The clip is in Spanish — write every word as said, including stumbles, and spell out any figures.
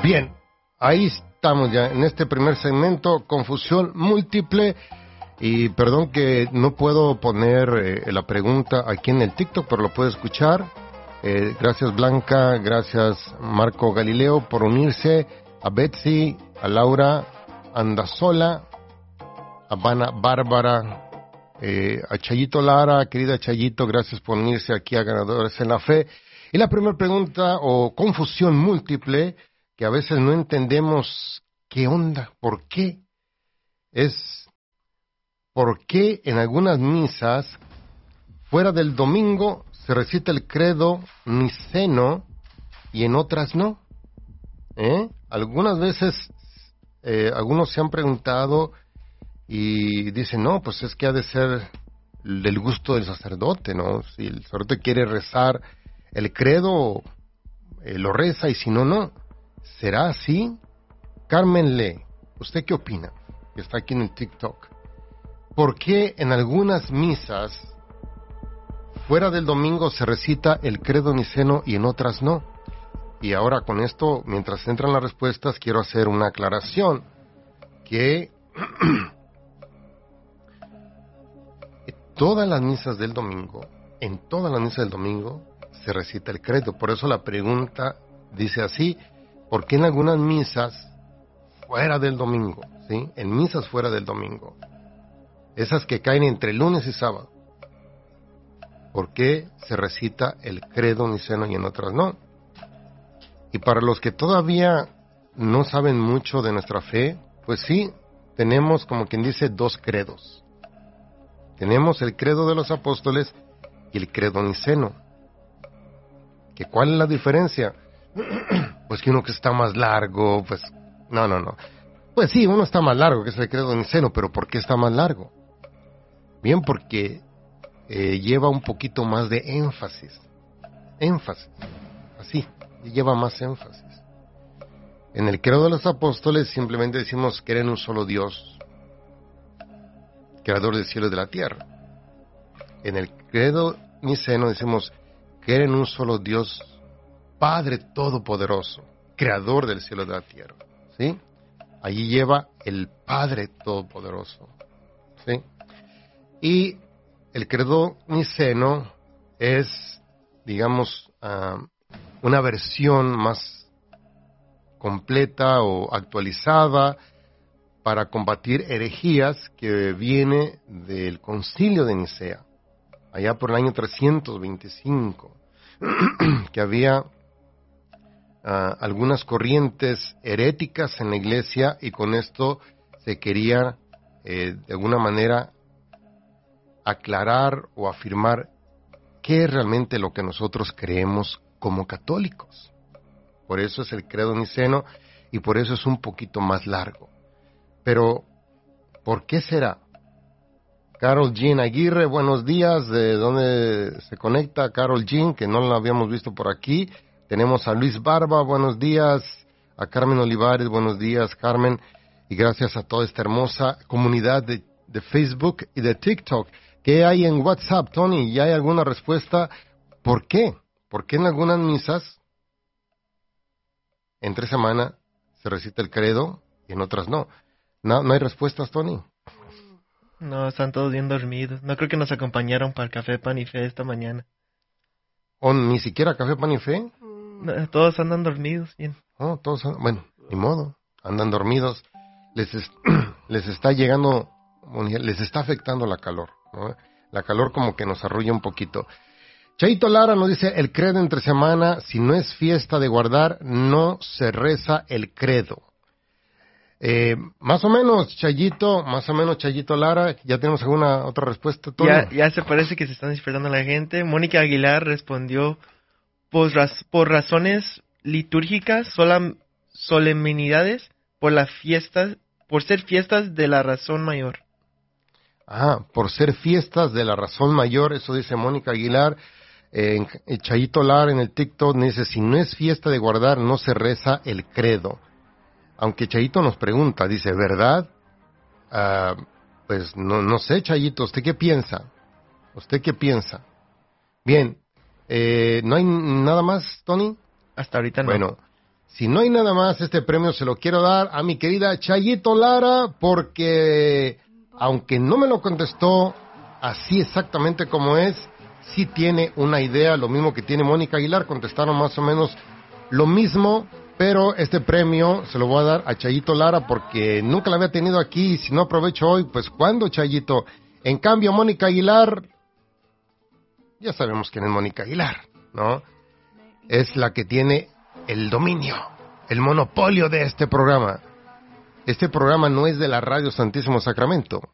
Bien, ahí estamos ya en este primer segmento, confusión múltiple. Y perdón que no puedo poner eh, la pregunta aquí en el TikTok, pero lo puedo escuchar. Eh, gracias Blanca, gracias Marco Galileo por unirse, a Betsy, a Laura Andasola, a Vana Bárbara, eh, a Chayito Lara, querida Chayito, gracias por unirse aquí a Ganadores en la Fe. Y la primera pregunta o confusión múltiple, que a veces no entendemos qué onda, por qué, es por qué en algunas misas fuera del domingo se recita el credo niceno y en otras no. ¿Eh? Algunas veces eh, algunos se han preguntado y dicen, no, pues es que ha de ser del gusto del sacerdote, ¿no? Si el sacerdote quiere rezar el credo, eh, lo reza, y si no, no. ¿Será así? Carmen Le, ¿usted qué opina? Que está aquí en el TikTok. ¿Por qué en algunas misas fuera del domingo se recita el credo niceno y en otras no? Y ahora con esto, mientras entran las respuestas, quiero hacer una aclaración, que todas las misas del domingo, en todas las misas del domingo, se recita el credo. Por eso la pregunta dice así, ¿por qué en algunas misas fuera del domingo, ¿sí? En misas fuera del domingo, esas que caen entre lunes y sábado, ¿por qué se recita el credo niceno y en otras no? Y para los que todavía no saben mucho de nuestra fe, pues sí, tenemos, como quien dice, dos credos. Tenemos el credo de los apóstoles y el credo niceno. ¿Que cuál es la diferencia? Pues que uno que está más largo, pues, no, no, no. Pues sí, uno está más largo, que es el credo niceno, pero ¿por qué está más largo? Bien, porque eh, lleva un poquito más de énfasis. Énfasis. Así, lleva más énfasis. En el credo de los apóstoles simplemente decimos creer en un solo Dios, creador del cielo y de la tierra. En el credo niceno decimos creer en un solo Dios, Padre Todopoderoso, creador del cielo y de la tierra. ¿Sí? Allí lleva el Padre Todopoderoso. ¿Sí? Y el credo niceno es, digamos, uh, una versión más completa o actualizada para combatir herejías que viene del Concilio de Nicea, allá por el año trescientos veinticinco, que había uh, algunas corrientes heréticas en la iglesia, y con esto se quería eh, de alguna manera aclarar o afirmar qué es realmente lo que nosotros creemos como católicos. Por eso es el credo niceno y por eso es un poquito más largo. Pero, ¿por qué será? Carol Jean Aguirre, buenos días. ¿De dónde se conecta Carol Jean? Que no la habíamos visto por aquí. Tenemos a Luis Barba, buenos días. A Carmen Olivares, buenos días, Carmen. Y gracias a toda esta hermosa comunidad de, de Facebook y de TikTok. ¿Qué hay en WhatsApp, Tony? ¿Ya hay alguna respuesta? ¿Por qué? ¿Por qué en algunas misas, entre semana, se recita el credo y en otras no? ¿No, no hay respuestas, Tony? No, están todos bien dormidos. No creo que nos acompañaron para el Café Pan y Fe esta mañana. ¿O ni siquiera Café Pan y Fe? No, todos andan dormidos, bien. Oh, todos, bueno, ni modo, andan dormidos. Les, es, les está llegando, les está afectando la calor, ¿no? La calor como que nos arrulla un poquito. Chayito Lara nos dice, el credo entre semana, si no es fiesta de guardar, no se reza el credo. Eh, más o menos, Chayito, más o menos, Chayito Lara, ¿ya tenemos alguna otra respuesta? Ya, ya se parece que se están despertando la gente. Mónica Aguilar respondió, por, raz- por razones litúrgicas, solam- solemnidades, por las fiestas, por ser fiestas de la razón mayor. Ah, por ser fiestas de la razón mayor, eso dice Mónica Aguilar. Eh, en, Chayito Lara en el TikTok dice, si no es fiesta de guardar, no se reza el credo. Aunque Chayito nos pregunta, dice, ¿verdad? Uh, pues no, no sé, Chayito, ¿usted qué piensa? ¿Usted qué piensa? Bien, eh, ¿no hay nada más, Tony? Hasta ahorita no. Bueno, Si no hay nada más, este premio se lo quiero dar a mi querida Chayito Lara, porque aunque no me lo contestó así exactamente como es, sí tiene una idea, lo mismo que tiene Mónica Aguilar, contestaron más o menos lo mismo, pero este premio se lo voy a dar a Chayito Lara porque nunca la había tenido aquí, y si no aprovecho hoy, pues ¿cuándo, Chayito? En cambio, Mónica Aguilar, ya sabemos quién es Mónica Aguilar, ¿no? Es la que tiene el dominio, el monopolio de este programa. Este programa no es de la Radio Santísimo Sacramento,